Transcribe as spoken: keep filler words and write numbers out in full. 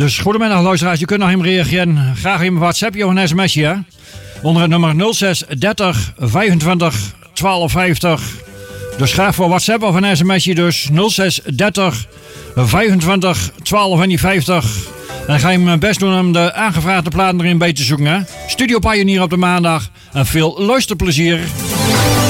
Dus goedemiddag luisteraars, je kunt nog hem reageren. Graag in WhatsAppje of een sms'je. Hè? Onder het nummer nul zes dertig vijfentwintig twaalf vijftig. Dus graag voor WhatsApp of een sms'je dus nul zes dertig vijfentwintig twaalf vijftig. En dan ga je mijn best doen om de aangevraagde platen erin bij te zoeken. Hè? Studio Pioneer op de maandag. En veel luisterplezier.